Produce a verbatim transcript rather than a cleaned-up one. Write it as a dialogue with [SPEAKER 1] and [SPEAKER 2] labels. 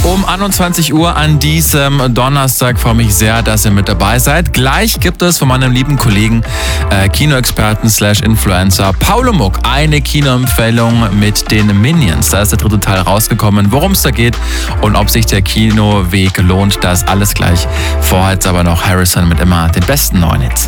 [SPEAKER 1] Um einundzwanzig Uhr an diesem Donnerstag freue mich sehr, dass ihr mit dabei seid. Gleich gibt es von meinem lieben Kollegen, äh, Kinoexperten slash Influencer Paulo Muck, eine Kinoempfehlung mit den Minions. Da ist der dritte Teil rausgekommen, worum es da geht und ob sich der Kinoweg lohnt. Das alles gleich. Vorher jetzt aber noch Harrison mit immer den besten neuen Hits.